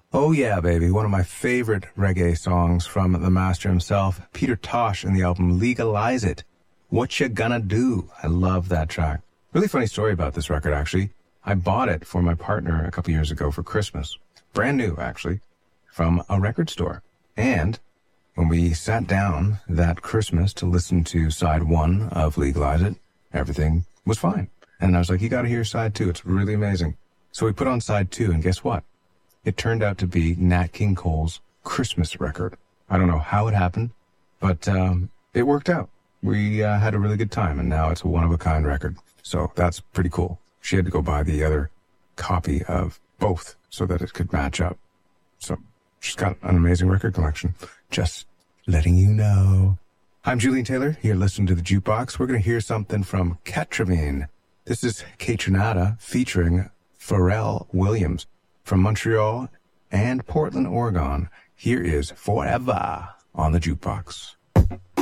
Oh yeah, baby, one of my favorite reggae songs from the master himself, Peter Tosh, in the album Legalize It. What You Gonna Do? I love that track. Really funny story about this record, actually. I bought it for my partner a couple years ago for Christmas. Brand new, actually, from a record store. And when we sat down that Christmas to listen to side one of Legalize It, everything was fine. And I was like, you gotta hear side two. It's really amazing. So we put on side two, and guess what? It turned out to be Nat King Cole's Christmas record. I don't know how it happened, but it worked out. We had a really good time, and now it's a one-of-a-kind record. So that's pretty cool. She had to go buy the other copy of both so that it could match up. So she's got an amazing record collection. Just letting you know. I'm Julian Taylor. You're listening to The Jukebox. We're going to hear something from Ketravine. This is Kaytranada featuring Pharrell Williams. From Montreal and Portland, Oregon, here is Forever on The Jukebox.